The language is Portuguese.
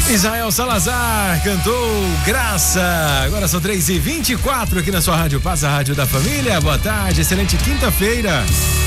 Israel Salazar cantou Graça. Agora são 3h24 aqui na sua Rádio Paz, a Rádio da Família. Boa tarde, excelente quinta-feira.